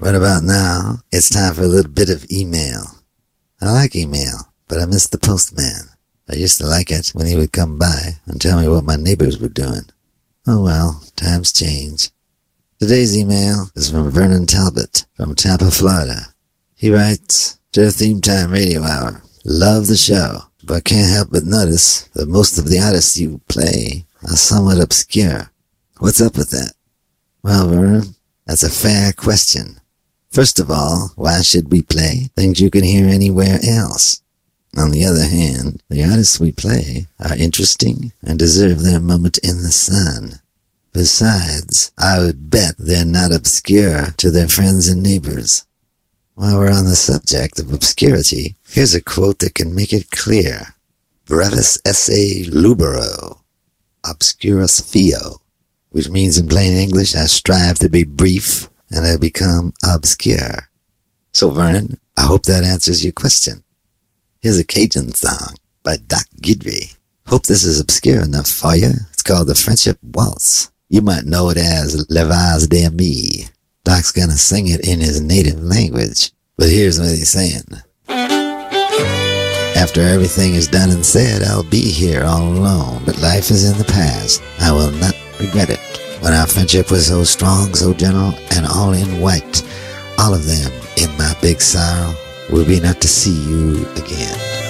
Right about now, it's time for a little bit of email. I like email, but I miss the postman. I used to like it when he would come by and tell me what my neighbors were doing. Oh well, times change. Today's email is from Vernon Talbot from Tampa, Florida. He writes, "Dear Theme Time Radio Hour, love the show, but can't help but notice that most of the artists you play are somewhat obscure. What's up with that?" Well, Vernon, that's a fair question. First of all, why should we play things you can hear anywhere else? On the other hand, the artists we play are interesting and deserve their moment in the sun. Besides, I would bet they're not obscure to their friends and neighbors. While we're on the subject of obscurity, here's a quote that can make it clear. Brevis esse lubero, obscurus fio, which means in plain English, I strive to be brief and I become obscure. So Vernon, I hope that answers your question. Here's a Cajun song by Doc Guidry. Hope this is obscure enough for you. It's called the Friendship Waltz. You might know it as Le Vase d'Ami. Doc's gonna sing it in his native language, but here's what he's saying. After everything is done and said, I'll be here all alone, but life is in the past. I will not regret it. When our friendship was so strong, so gentle, and all in white, all of them in my big sorrow will be not to see you again.